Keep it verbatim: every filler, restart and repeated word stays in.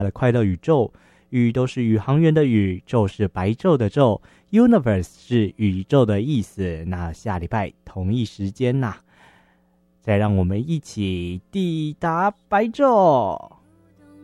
的快乐宇宙，宇都是宇航员的宇，宙是白昼的昼 ，universe 是宇宙的意思。那下礼拜同一时间呐、啊，再让我们一起抵达白昼。